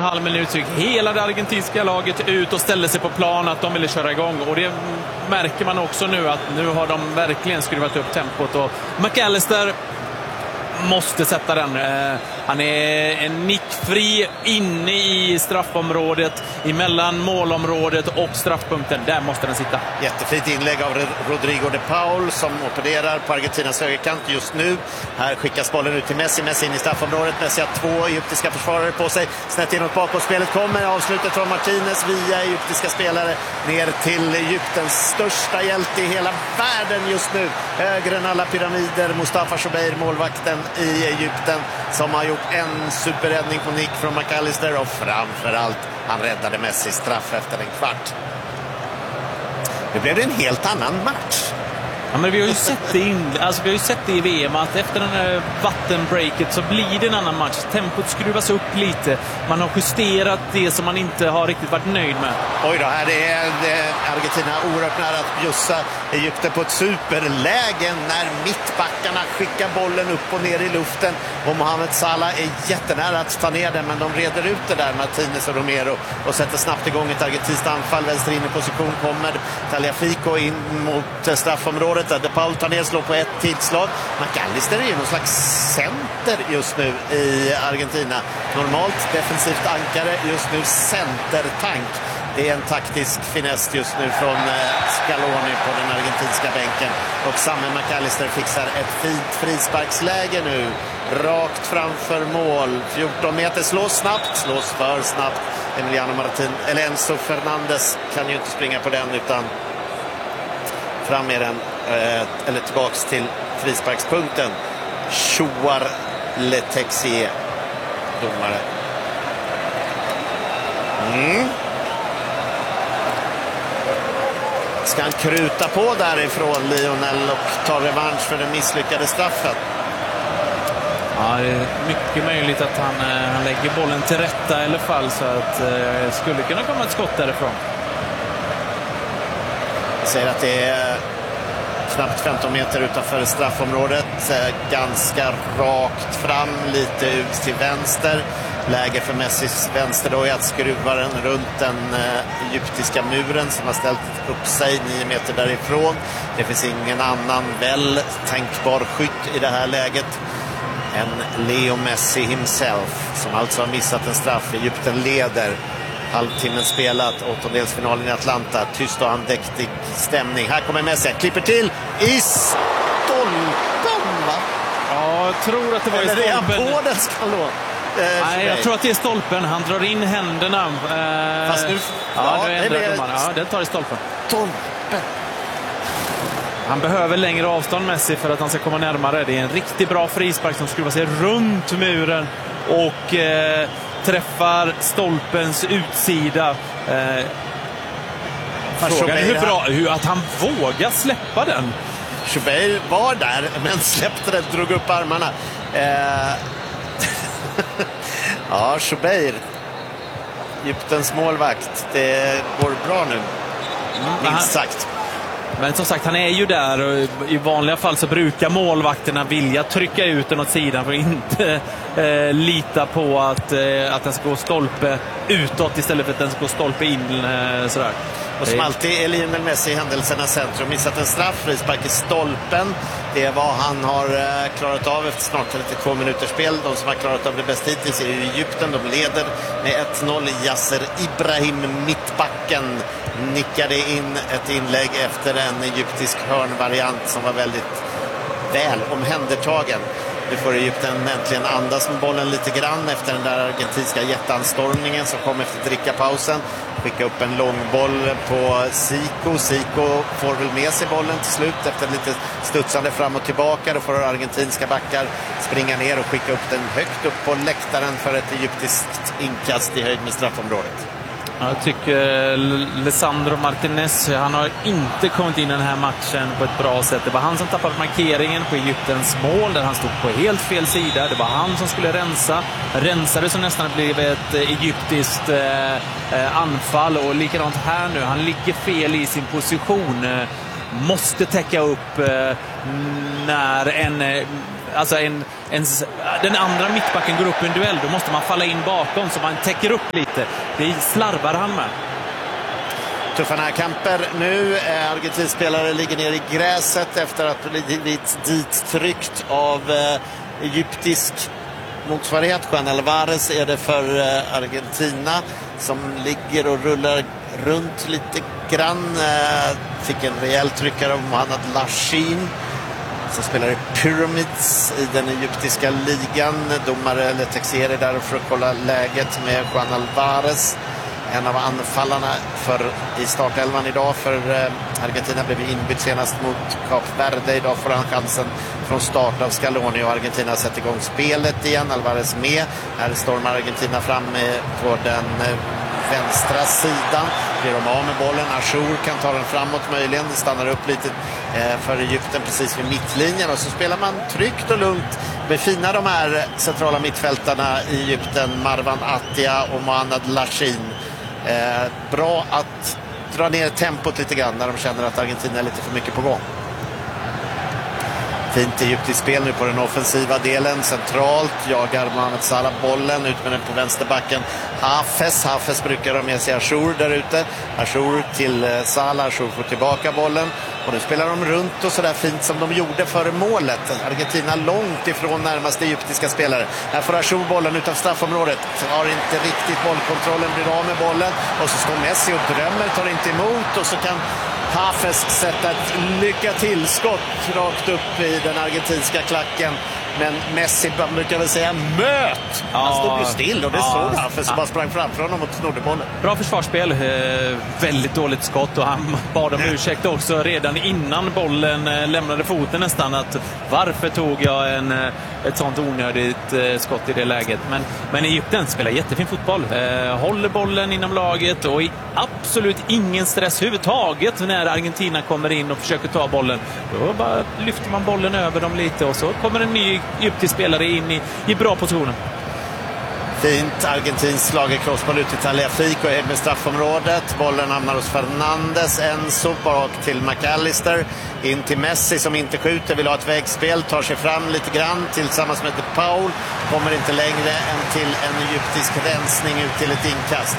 2,5 minuter gick hela det argentinska laget ut och ställde sig på plan att de ville köra igång. Och det märker man också nu, att nu har de verkligen skruvat upp tempot. Och McAllister måste sätta den. Han är nickfri inne i straffområdet, emellan målområdet och straffpunkten. Där måste den sitta. Jättefint inlägg av Rodrigo de Paul som opererar på Argentinas högerkant just nu. Här skickas bollen ut till Messi. Messi in i straffområdet. Messi har 2 egyptiska försvarare på sig. Snett inåt bakåt. Spelet kommer. Avslutet från Martinez via egyptiska spelare ner till Egyptens största hjälte i hela världen just nu. Högre än alla pyramider. Mustafa Shobeir, målvakten i Egypten, som har gjort en superräddning på nick från McAllister, och framförallt han räddade Messi straff efter en kvart. Nu blev det en helt annan match. Ja, men vi har ju sett det i VM att efter den här vattenbreaket så blir det en annan match. Tempot skruvas upp lite. Man har justerat det som man inte har riktigt varit nöjd med. Oj då, här är Argentina oerhört nära att bjussa Egypten på ett superläge när mittbackarna skickar bollen upp och ner i luften. Och Mohamed Salah är jättenära att ta ner den, men de reder ut det där, Martinez och Romero, och sätter snabbt igång ett argentinskt anfall. Vänster in i position kommer Tagliafico in mot straffområdet. De Paul tar ner, slår på ett tillslag. McAllister är ju någon slags center just nu i Argentina. Normalt defensivt ankare, just nu centertank. Det är en taktisk finess just nu från Scaloni på den argentinska bänken. Och Samuel McAllister fixar ett fint frisparksläge nu. Rakt framför mål. 14 meter, slås för snabbt. Enzo Fernandez kan ju inte springa på den, utan fram med den, eller tillbaks till frisparkspunkten. Chouar Letexier, domare. Ska han kruta på därifrån, Lionel, och ta revansch för den misslyckade straffen? Ja, det är mycket möjligt att han lägger bollen till rätta i alla fall, så att skulle kunna komma ett skott därifrån. Jag säger att det är knappt 15 meter utanför straffområdet. Ganska rakt fram, lite ut till vänster. Läge för Messis vänster då är att skruva den runt den egyptiska muren som har ställt upp sig 9 meter därifrån. Det finns ingen annan väl tänkbar skytt i det här läget än Leo Messi himself, som alltså har missat en straff. Egypten leder. Halvtimmen spelat, åttondelsfinalen i Atlanta. Tyst och andäktig stämning. Här kommer Messi, klipper till i stolpen, va? Ja, jag tror att det var i stolpen. Eller är han på den skalon? Nej, jag tror att det är stolpen. Han drar in händerna. Fast nu... den tar i stolpen. Stolpen. Han behöver längre avstånd, Messi, för att han ska komma närmare. Det är en riktigt bra frispark som skruvar sig runt muren och träffar stolpens utsida. Frågan är hur att han vågar släppa den. Shobeir var där, men släppte den, drog upp armarna. Ja, Shobeir, Egyptens målvakt. Det går bra nu, minst sagt. Men som sagt, han är ju där, och i vanliga fall så brukar målvakterna vilja trycka ut den åt sidan för att inte lita på att den ska gå stolpe utåt istället för att den ska gå stolpe in sådär. Och som alltid är Lionel Messi i händelsernas centrum. Missat en straff, frispark i stolpen. Det är vad han har klarat av efter snart 32 minuters spel. De som har klarat av det bäst hittills är Egypten. De leder med 1-0. Yasser Ibrahim, mittbacken, nickade in ett inlägg efter en egyptisk hörnvariant som var väldigt väl omhändertagen. Nu får Egypten äntligen andas med bollen lite grann efter den där argentinska jätteanstormningen som kom efter drickapausen. Skicka upp en långboll på Zico. Zico får väl med sig bollen till slut efter lite studsande fram och tillbaka. Då får argentinska backar springa ner och skicka upp den högt upp på läktaren för ett egyptiskt inkast i höjd med straffområdet. Jag tycker Lisandro Martinez, han har inte kommit in i den här matchen på ett bra sätt. Det var han som tappade markeringen på Egyptens mål där han stod på helt fel sida. Det var han som skulle rensade som nästan blev ett egyptiskt anfall, och likadant här nu. Han ligger fel i sin position. Måste täcka upp när en alltså den andra mittbacken går upp i en duell, då måste man falla in bakom så man täcker upp lite. Det slarvar han med. Tuffa närkamper nu. Argentinspelare ligger ner i gräset efter att blivit dittryckt av egyptisk motsvarighet. Juan Alvarez är det för Argentina som ligger och rullar runt lite grann. Fick en rejäl tryckare av Mohamed Lashin som spelar i Pyramids i den egyptiska ligan. Domare Letexier är där för att kolla läget med Juan Alvarez. En av anfallarna i startelvan idag för Argentina blev inbytt senast mot Kap Verde. Idag får han chansen från start av Scaloni och Argentina sätter igång spelet igen. Alvarez med. Här stormar Argentina fram på den vänstra sidan. Blir de av med bollen. Achour kan ta den framåt möjligen. Det stannar upp lite för Egypten precis vid mittlinjen. Och så spelar man tryggt och lugnt med fina de här centrala mittfältarna i Egypten. Marwan Attia och Mohamed Lashin. Bra att dra ner tempot lite grann när de känner att Argentina är lite för mycket på gång. Fint egyptiskt spel nu på den offensiva delen. Centralt jagar Mohamed Salah bollen ut med den på vänsterbacken. Hafez brukar ha med sig Achour där ute. Achour till Salah. Achour får tillbaka bollen. Och nu spelar de runt och sådär fint som de gjorde före målet. Argentina långt ifrån närmaste egyptiska spelare. Här får Achour bollen utav straffområdet. Har inte riktigt bollkontrollen, blir av med bollen. Och så står Messi och drömmer, tar inte emot. Och så kan Hafez sätta ett lycka tillskott rakt upp i den argentinska klacken. Men Messi brukar väl säga möt. Han stod ju still och det såg Hafez som bara sprang framför honom och snodde bollen. Bra försvarsspel, väldigt dåligt skott och han bad om ursäkt också redan innan bollen lämnade foten nästan, att varför tog jag ett sånt onödigt skott i det läget. Men Egypten spelar jättefin fotboll, håller bollen inom laget och absolut ingen stress överhuvudtaget när Argentina kommer in och försöker ta bollen. Då bara lyfter man bollen över dem lite och så kommer en ny egyptisk spelare in i bra positioner. Fint argentins slagerkrossboll ut till Tagliafico med straffområdet. Bollen hamnar hos Fernandes. Enzo bak till McAllister. In till Messi som inte skjuter, vill ha ett vägspel. Tar sig fram lite grann tillsammans med De Paul. Kommer inte längre än till en egyptisk rensning ut till ett inkast.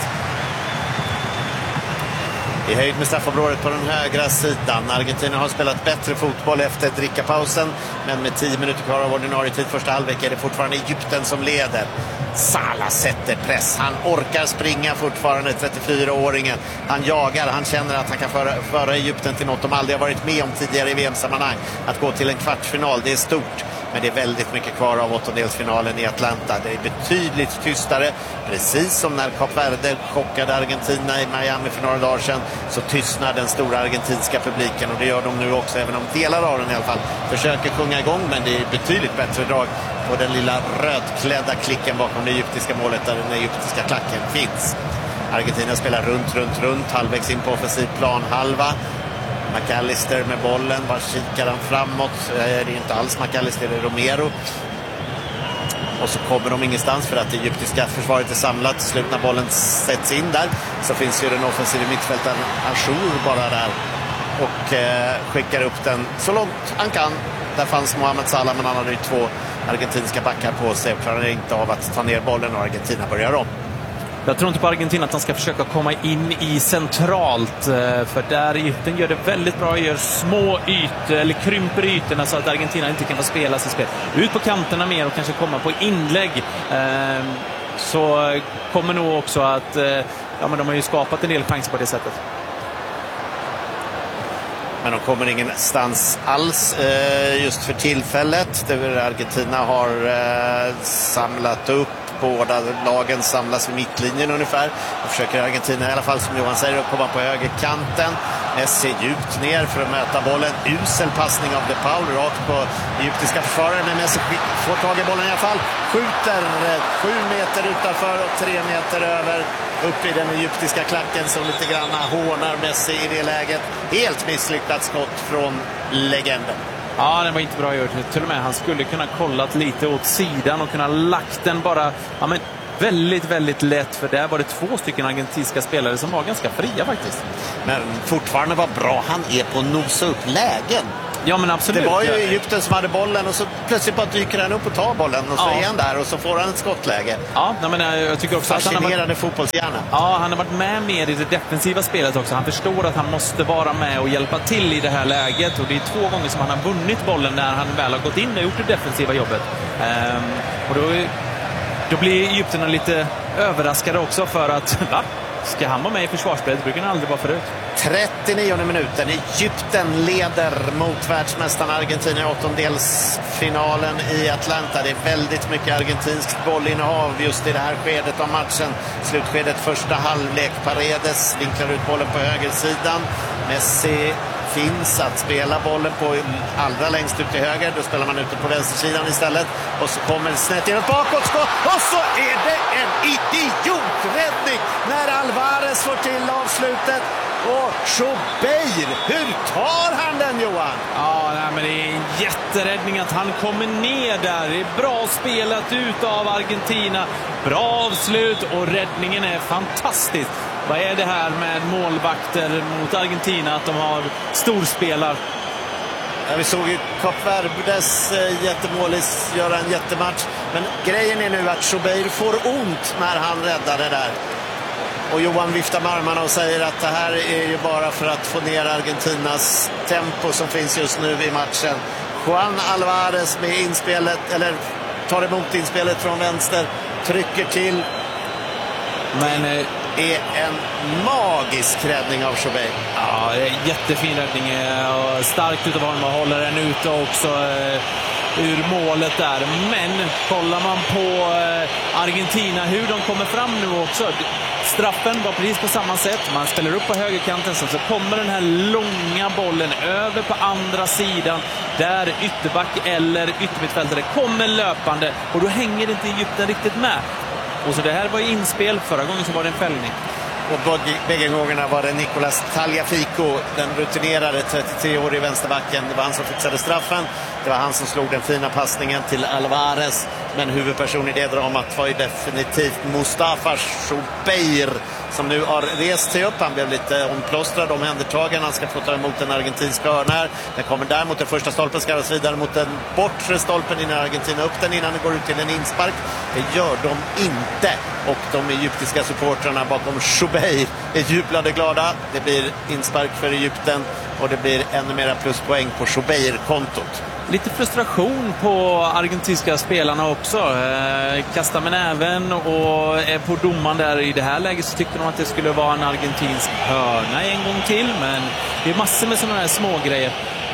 I höjd med straffområdet på den högra sidan. Argentina har spelat bättre fotboll efter drickapausen. Men med 10 minuter kvar av ordinarie tid första halvlek är det fortfarande Egypten som leder. Salah sätter press. Han orkar springa fortfarande, 34-åringen. Han jagar, han känner att han kan föra Egypten till något de aldrig har varit med om tidigare i VM-sammanhang. Att gå till en kvartsfinal, det är stort. Men det är väldigt mycket kvar av åttondelsfinalen i Atlanta. Det är betydligt tystare. Precis som när Kap Verde chockade Argentina i Miami för några dagar sedan, så tystnar den stora argentinska publiken. Och det gör de nu också, även om delar av den i alla fall försöker sjunga igång. Men det är betydligt bättre drag på den lilla rödklädda klicken bakom det egyptiska målet där den egyptiska klacken finns. Argentina spelar runt, halvvägs in på offensiv plan halva. McAllister med bollen, var kikar han framåt. Det är inte alls McAllister, det är Romero. Och så kommer de ingenstans för att det egyptiska försvaret är samlat. Slut när bollen sätts in där så finns ju den offensiva mittfältaren Achour bara där. Och skickar upp den så långt han kan. Där fanns Mohamed Salah, men han hade ju 2 argentinska backar på sig och klarar inte av att ta ner bollen och Argentina börjar om. Jag tror inte på Argentina att han ska försöka komma in i centralt, för där Egypten gör det väldigt bra, gör små ytor eller krymper ytorna så att Argentina inte kan få spela sitt spel. Ut på kanterna mer och kanske komma på inlägg, så kommer nog också att men de har ju skapat en del chanser på det sättet. Men de kommer ingenstans alls just för tillfället. Argentina har samlat upp. Båda lagen samlas vid mittlinjen ungefär. Och försöker Argentina i alla fall, som Johan säger, att komma på högerkanten. Messi djupt ner för att möta bollen. Usel passning av De Paul rakt på egyptiska försvarare. Men Messi får tag i bollen i alla fall. Skjuter 7 meter utanför och 3 meter över. Upp i den egyptiska klacken som lite grann hånar Messi i det läget. Helt misslyckat skott från legenden. Ja, den var inte bra gjort. Till och med han skulle kunna kollat lite åt sidan och kunna lagt den bara väldigt, väldigt lätt. För där var det 2 stycken argentinska spelare som var ganska fria faktiskt. Men fortfarande var bra han är på att nosa upp lägen. Ja, men absolut. Det var ju Egypten som hade bollen och så plötsligt bara dyker han upp och tar bollen och så är han där och så får han ett skottläge. Ja, men jag tycker också att han har varit fotbollshjärna. Ja, han har varit med mer i det defensiva spelet också. Han förstår att han måste vara med och hjälpa till i det här läget. Och det är 2 gånger som han har vunnit bollen när han väl har gått in och gjort det defensiva jobbet. Och då blir Egypterna lite överraskade också för att ska han vara med i försvarsspelet? Det brukar han aldrig vara förut. 39 minuten. Egypten leder mot världsmästaren Argentina i åttondelsfinalen i Atlanta. Det är väldigt mycket argentinskt bollinnehav just i det här skedet av matchen. Slutskedet första halvlek. Paredes vinklar ut bollen på högersidan. Messi finns att spela bollen på allra längst ut till höger. Då spelar man ute på vänstersidan istället. Och så kommer snett in ett bakåtskott. Och så är det en idioträddning när Alvarez får till avslutet. Och Chobeir, hur tar han den, Johan? Ja, men det är en jätteräddning att han kommer ner där. Det är bra spelat ut av Argentina. Bra avslut och räddningen är fantastisk. Vad är det här med målvakter mot Argentina att de har storspelar? Ja, vi såg ju Kap Verdes jättemålis göra en jättematch. Men grejen är nu att Chobeir får ont när han räddar det där. Och Johan viftar med armarna och säger att det här är ju bara för att få ner Argentinas tempo som finns just nu i matchen. Juan Alvarez med inspelet, eller tar emot inspelet från vänster, trycker till. Men är en magisk räddning av Chobeir. Ja, jättefin räddning. Starkt utav honom och håller den ute också ur målet där. Men kollar man på Argentina, hur de kommer fram nu också. Straffen var precis på samma sätt. Man spelar upp på högerkanten, så kommer den här långa bollen över på andra sidan där ytterback eller yttermittfältare kommer löpande och då hänger inte Egypten riktigt med. Och så det här var ju inspel, förra gången så var det en fällning. Och bägge gångerna var det Nicolas Tagliafico, den rutinerade 33-årige vänsterbacken. Det var han som fixade straffen. Det var han som slog den fina passningen till Alvarez. Men huvudperson i det dramat var ju definitivt Mustafa Chobeir, som nu har rest sig upp. Han blev lite omplåstrad, omhändertagen. Han ska få ta emot en argentinsk hörna här. Den kommer där mot den första stolpen, ska röras vidare mot den bortre stolpen innan Argentina upp den innan det går ut till en inspark. Det gör de inte. Och de egyptiska supportrarna bakom Chobeir är jublade glada. Det blir inspark för Egypten och det blir ännu mera pluspoäng på Chobeir-kontot. Lite frustration på argentinska spelarna också. Kastar med näven och är på domaren där. I det här läget så tyckte de att det skulle vara en argentinsk hörna en gång till. Men det är massor med sådana här små grejer.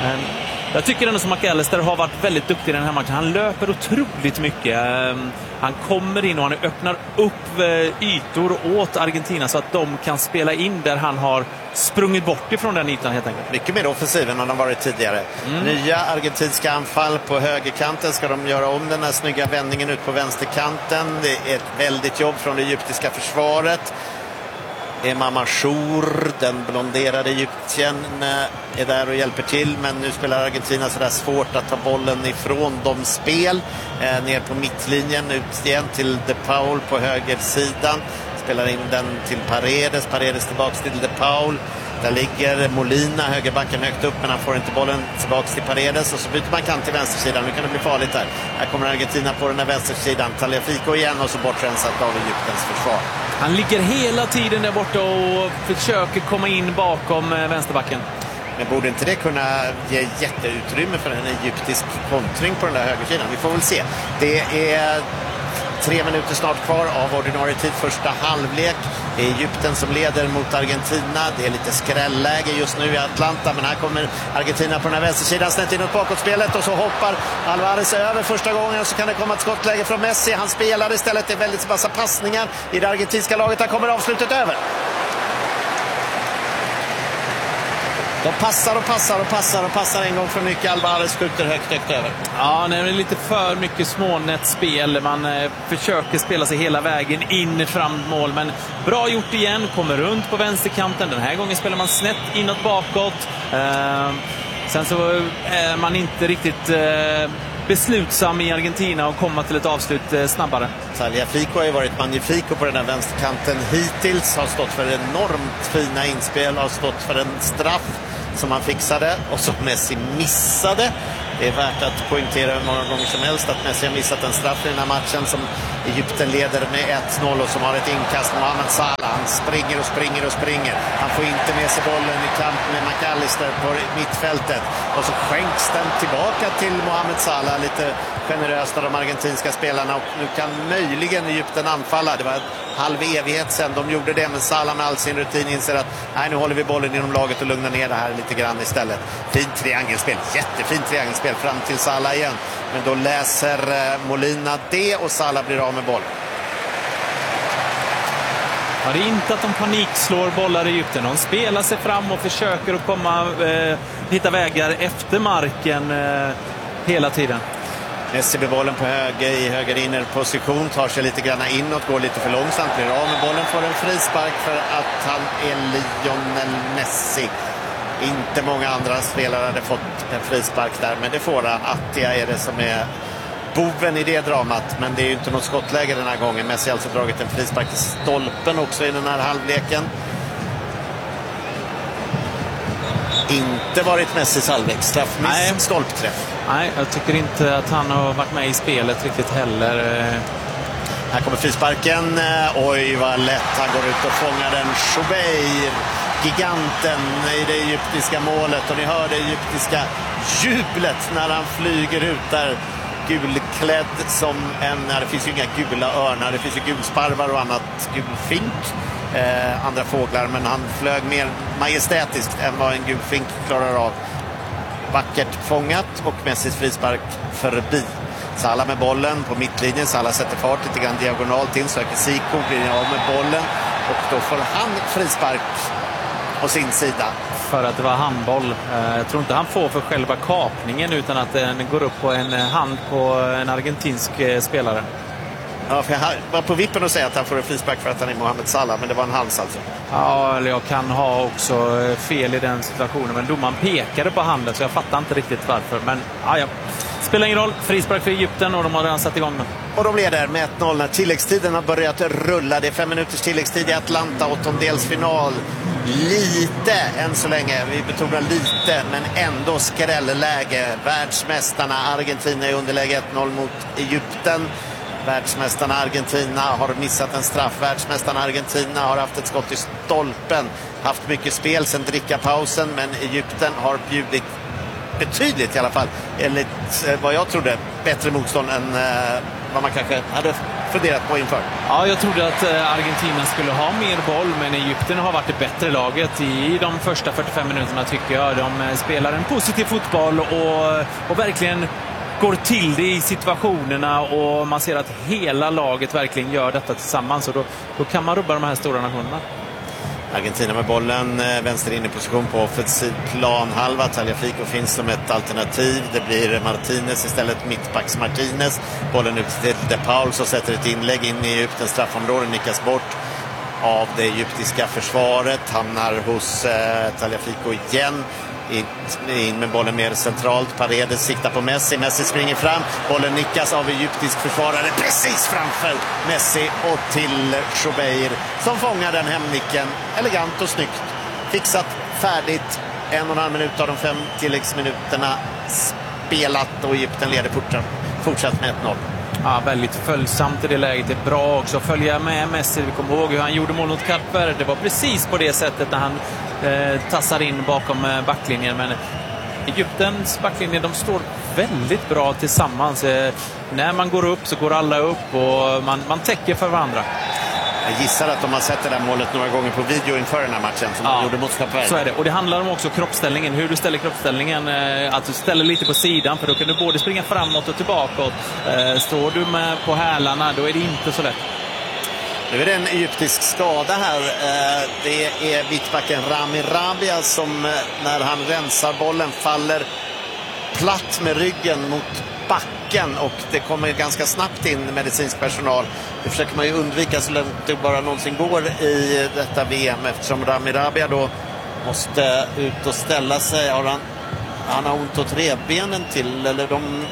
Jag tycker ändå som McAllister har varit väldigt duktig i den här matchen. Han löper otroligt mycket. Han kommer in och han öppnar upp ytor åt Argentina så att de kan spela in där han har sprungit bort ifrån den ytan helt enkelt. Mycket mer offensiv än han har varit tidigare. Nya argentinska anfall på högerkanten. Ska de göra om den här snygga vändningen ut på vänsterkanten. Det är ett väldigt jobb från det egyptiska försvaret. Emma Mashour, den blonderade egyptien, är där och hjälper till. Men nu spelar Argentina så där svårt att ta bollen ifrån dem spel. Ner på mittlinjen, ut igen till De Paul på högersidan. Spelar in den till Paredes. Paredes tillbaks till De Paul. Där ligger Molina, högerbacken, högt upp, men han får inte bollen tillbaks till Paredes. Och så byter man kant till vänstersidan. Nu kan det bli farligt där. Här kommer Argentina på den här vänstersidan. Tagliafico igen och så bortrensat av Egyptens försvar. Han ligger hela tiden där borta och försöker komma in bakom vänsterbacken. Men borde inte det kunna ge jätteutrymme för en egyptisk kontring på den där högersidan? Vi får väl se. Det är 3 minuter snart kvar av ordinarie tid, första halvlek. Det är Egypten som leder mot Argentina. Det är lite skrälläge just nu i Atlanta, men här kommer Argentina på den här vänstersidan, snett inåt bakåtspelet och så hoppar Alvarez över första gången och så kan det komma ett skottläge från Messi. Han spelar istället, det är väldigt massa passningar i det argentinska laget. Här kommer avslutet över. De passar och passar och passar och passar en gång för mycket. Alvarez skjuter högt över. Ja, det är lite för mycket smånätspel. Man försöker spela sig hela vägen in fram mål. Men bra gjort igen. Kommer runt på vänsterkanten. Den här gången spelar man snett inåt bakåt. Sen så är man inte riktigt beslutsam i Argentina att komma till ett avslut snabbare. Tagliafico har ju varit magnifiko på den här vänsterkanten hittills. Har stått för enormt fina inspel. Har stått för en straff som han fixade och som Messi missade. Det är värt att poängtera hur många gånger som helst att Messi har missat en straff i den här matchen som Egypten leder med 1-0 och som har ett inkast. Mohamed Salah, han springer och springer och springer. Han får inte med sig bollen i kamp med McAllister på mittfältet. Och så skänks den tillbaka till Mohamed Salah lite generöst av de argentinska spelarna. Och nu kan möjligen Egypten anfalla. Det var en halv evighet sedan de gjorde det, men Salah med all sin rutin inser att nej, nu håller vi bollen inom laget och lugnar ner det här lite grann istället. Fint triangelspel, jättefint triangelspel fram till Salah igen. Men då läser Molina det och Salah blir av med boll. Ja, det är inte att de panikslår bollar i Egypten. De spelar sig fram och försöker att hitta vägar efter marken hela tiden. Messi med bollen på höger innerposition, tar sig lite grann inåt, går lite för långsamt, blir av med bollen, får en frispark för att han är Lionel Messi. Inte många andra spelare hade fått en frispark där, men det får Attia är det som är boven i det dramat. Men det är ju inte något skottläge den här gången. Messi har alltså dragit en frispark till stolpen också i den här halvleken. Inte varit Messis halvvägsstraff, stolpträff. Nej, jag tycker inte att han har varit med i spelet riktigt heller. Här kommer frisparken. Oj, vad lätt han går ut och fångar den. Choubeir, giganten i det egyptiska målet. Och ni hör det egyptiska jublet när han flyger ut där. Gulklädd som det finns ju inga gula örnar, det finns ju gulsparvar och annat, gulfink. Andra fåglar, men han flög mer majestätiskt än vad en gulfink klarar av. Vackert fångat och Messis frispark förbi. Salah med bollen på mittlinjen. Salah sätter fart lite grann diagonalt in, söker Zico, blir av med bollen och då får han frispark på sin sida. För att det var handboll. Jag tror inte han får för själva kapningen utan att den går upp på en hand på en argentinsk spelare. Ja, för jag var på vippen att säga att han får en frispark för att han är Mohamed Salah, men det var en hals alltså. Ja, eller jag kan ha också fel i den situationen, men domaren pekade på handen så jag fattar inte riktigt varför. Men ja, spelar ingen roll. Frispark för Egypten och de har redan satt igång nu. Och de leder med 1-0 när tilläggstiden har börjat rulla. Det är 5 minuters tilläggstid i Atlanta, åttondelsfinal. Lite än så länge, vi betonar lite, men ändå skrällläge. Världsmästarna Argentina i underläge 1-0 mot Egypten. Världsmästarna Argentina har missat en straff. Världsmästarna Argentina har haft ett skott i stolpen. Haft mycket spel sedan drickapausen, men Egypten har bjudit betydligt i alla fall. Enligt vad jag trodde, bättre motstånd än vad man kanske hade funderat på inför. Ja, jag trodde att Argentina skulle ha mer boll, men Egypten har varit det bättre laget i de första 45 minuterna tycker jag. De spelar en positiv fotboll och verkligen går till det i situationerna och man ser att hela laget verkligen gör detta tillsammans och då kan man rubba de här stora nationerna. Argentina med bollen, vänster in i position på offensiv planhalva. Tagliafico finns som ett alternativ. Det blir Martinez istället, mittbacks Martinez. Bollen ut till De Paul som sätter ett inlägg in i Egyptens straffområde, nickas bort av det egyptiska försvaret. Hamnar hos Tagliafico igen. In med bollen mer centralt. Paredes siktar på Messi. Messi springer fram. Bollen nickas av egyptisk försvarare precis framför Messi och till Choubeir som fångar den hemnicken. Elegant och snyggt. Fixat, färdigt. 1,5 minut av de 5 tilläggsminuterna spelat och Egypten leder fortsatt med 1-0. Ja, väldigt följsamt i det läget. Det är bra också att följa med Messi. Vi kommer ihåg hur han gjorde mål mot Kapper. Det var precis på det sättet när han tassar in bakom backlinjen. Men Egyptens backlinje, de står väldigt bra tillsammans. När man går upp så går alla upp och man täcker för varandra. Jag gissar att de har sett det där målet några gånger på video inför den här matchen som de gjorde mot Kapper. Så är det. Och det handlar om också kroppsställningen. Hur du ställer kroppsställningen. Att du ställer lite på sidan. För då kan du både springa framåt och tillbaka. Står du med på hälarna, då är det inte så lätt. Nu är det en egyptisk skada här. Det är mittbacken Rami Rabia som när han rensar bollen faller platt med ryggen mot backen och det kommer ganska snabbt in medicinsk personal. Det försöker man ju undvika så långt det bara någonsin går i detta VM eftersom Rami Rabia då måste ut och ställa sig. Han har ont åt revbenen till, eller de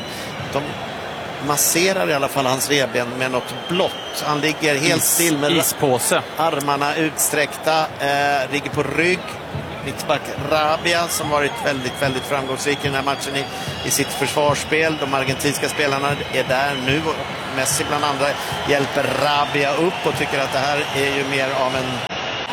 masserar i alla fall hans revben med något blått. Han ligger helt still med ispåse. Armarna utsträckta, ligger på rygg. mittback Rabia som varit väldigt, väldigt framgångsrik i den här matchen i sitt försvarsspel. De argentinska spelarna är där nu. Messi bland andra hjälper Rabia upp och tycker att det här är ju mer av en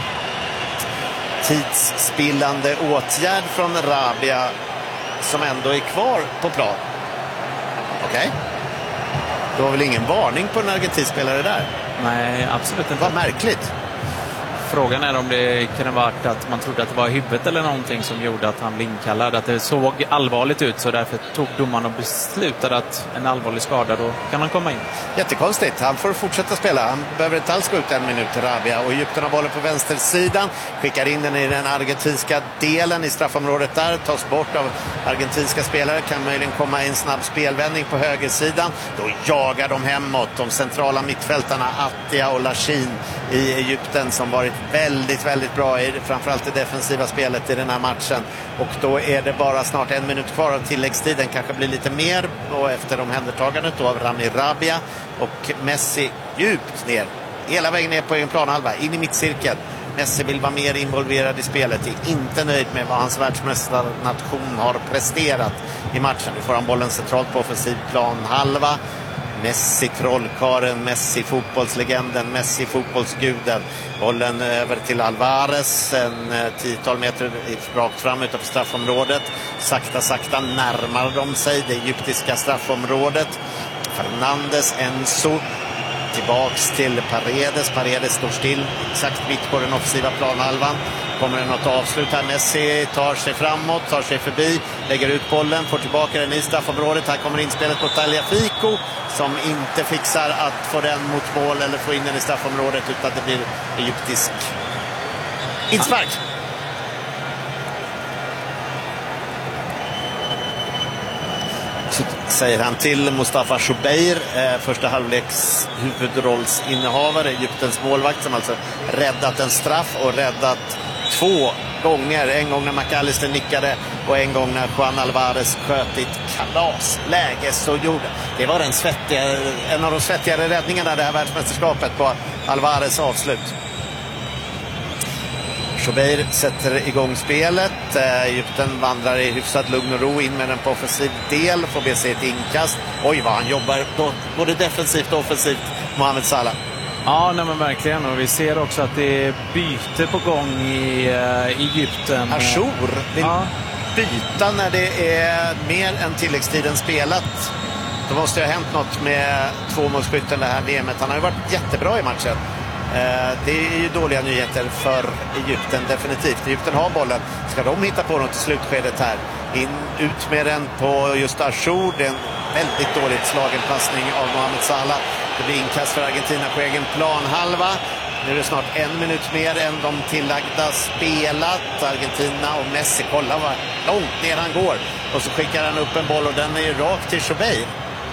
tidsspillande åtgärd från Rabia som ändå är kvar på plan. Okej. Det var väl ingen varning på en argentinspelare där? Nej, absolut inte. Vad märkligt. Frågan är om det kunde varit att man trodde att det var huvudet eller någonting som gjorde att han blev inkallad. Att det såg allvarligt ut, så därför tog domaren och beslutade att en allvarlig skada, då kan han komma in. Jättekonstigt. Han får fortsätta spela. Han behöver inte alls gå ut en minut till Rabia. Och Egypten har bollen på vänstersidan. Skickar in den i den argentinska delen i straffområdet där. Tas bort av argentinska spelare. Kan möjligen komma en snabb spelvändning på högersidan. Då jagar de hemåt. De centrala mittfältarna Attia och Lachin i Egypten som varit väldigt, väldigt bra i framförallt det defensiva spelet i den här matchen. Och då är det bara snart en minut kvar av tilläggstiden. Kanske blir lite mer och efter omhändertagandet då av Rami Rabia och Messi djupt ner. Hela vägen ner på egen planhalva, in i mittcirkeln. Messi vill vara mer involverad i spelet. Är inte nöjd med vad hans världsmästarnation har presterat i matchen. Nu får han bollen centralt på offensiv planhalva. Messi trollkaren, Messi fotbollslegenden, Messi fotbollsguden. Bollen över till Alvarez, en 10-tal meter rakt fram utanför straffområdet. Sakta närmar de sig det egyptiska straffområdet. Fernandes, Enzo tillbaks till Paredes. Paredes står still exakt mitt på den offensiva planhalvan. Kommer det något avslut här? Messi tar sig framåt, tar sig förbi, lägger ut bollen, får tillbaka den i straffområdet. Här kommer inspelet på Tagliafico som inte fixar att få den mot mål eller få in den i straffområdet, utan det blir egyptisk inspark. Så säger han till Mustafa Shubeir, första halvleks huvudrollsinnehavare, Egyptens målvakt, som alltså räddat en straff och räddat 2 gånger. En gång när McAllister nickade och en gång när Juan Alvarez sköt i ett kalasläge. Så gjorde det var en av de svettigare räddningarna det här världsmästerskapet på Alvarez avslut. Shubeir sätter igång spelet. Egypten vandrar i hyfsad lugn och ro in med den på offensiv del. Får be sig ett inkast. Oj vad han jobbar både defensivt och offensivt, Mohamed Salah. Ja, nej men verkligen. Och vi ser också att det är byte på gång i Egypten. Achour vill byta när det är mer än tilläggstiden spelat. Då måste det ha hänt något med tvåmålsskytten det här VMet. Han har ju varit jättebra i matchen. Det är ju dåliga nyheter för Egypten, definitivt. Egypten har bollen. Ska de hitta på något i slutskedet här? Ut med den på just Achour. Det är en väldigt dåligt slagen passning av Mohamed Salah. Det blir inkast för Argentina på egen planhalva. Nu är det snart 1 minut mer än de tillagda spelat. Argentina och Messi, kolla vad långt ner han går. Och så skickar han upp en boll och den är ju rakt till Shubeir.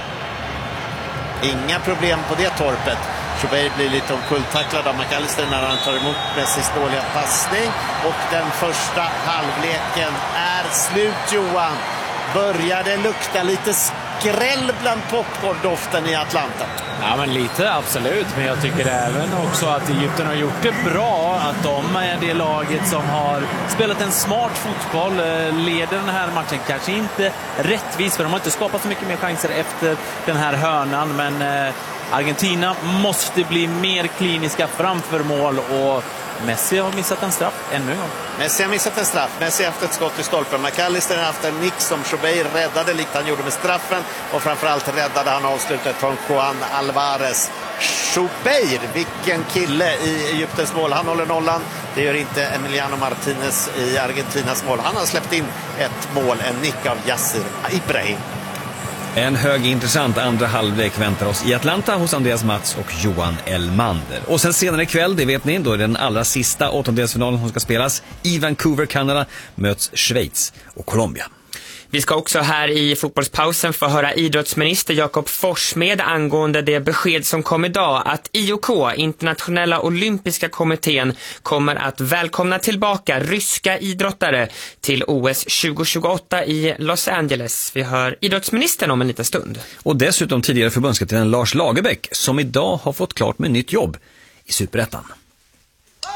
Inga problem på det torpet. Shubeir blir lite omkulltacklad av McAllister när han tar emot Messis dåliga passning. Och den första halvleken är slut, Johan. Började lukta lite skräll bland popcorndoften i Atlanta. Ja, men lite, absolut. Men jag tycker även också att Egypten har gjort det bra. Att de är det laget som har spelat en smart fotboll. Leder den här matchen. Kanske inte rättvis, för de har inte skapat så mycket mer chanser efter den här hörnan. Men Argentina måste bli mer kliniska framför mål, och Messi har missat en straff ännu en gång. Messi har missat en straff. Messi har haft ett skott i stolpen. McAllister har haft en nick som Shubeir räddade, likt han gjorde med straffen. Och framförallt räddade han avslutet från Juan Alvarez. Shubeir, vilken kille i Egyptens mål. Han håller nollan. Det gör inte Emiliano Martinez i Argentinas mål. Han har släppt in ett mål, en nick av Yassir Ibrahim. En högintressant andra halvlek väntar oss i Atlanta hos Andreas Mats och Johan Elmander. Och sen senare ikväll, det vet ni, då är den allra sista åttondelsfinalen som ska spelas. I Vancouver, Kanada möts Schweiz och Colombia. Vi ska också här i fotbollspausen få höra idrottsminister Jakob Forssmed angående det besked som kom idag att IOK, Internationella Olympiska kommittén, kommer att välkomna tillbaka ryska idrottare till OS 2028 i Los Angeles. Vi hör idrottsministern om en liten stund. Och dessutom tidigare förbundskapten Lars Lagerbäck som idag har fått klart med nytt jobb i Superettan.